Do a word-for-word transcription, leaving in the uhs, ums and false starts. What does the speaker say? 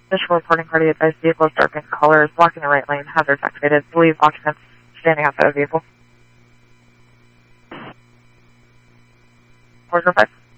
Visual reporting party advised vehicle is dark in color, is blocking the right lane, hazards activated. Believe occupants standing outside of vehicle. four zero five.